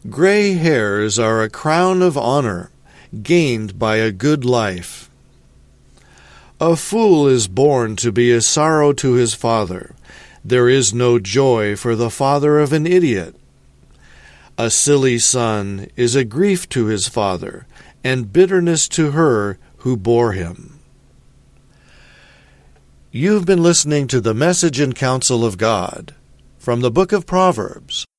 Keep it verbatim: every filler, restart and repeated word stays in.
Gray hairs are a crown of honor, gained by a good life. A fool is born to be a sorrow to his father. There is no joy for the father of an idiot. A silly son is a grief to his father, and bitterness to her who bore him. You've been listening to the Message and Counsel of God from the book of Proverbs.